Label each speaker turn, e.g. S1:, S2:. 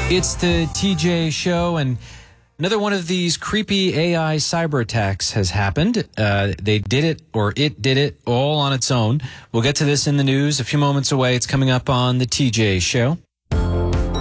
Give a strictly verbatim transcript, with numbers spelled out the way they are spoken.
S1: It's the T J Show, and another one of these creepy A I cyber attacks has happened. Uh, they did it, or it did it, all on its own. We'll get to this in the news a few moments away. It's coming up on the T J Show.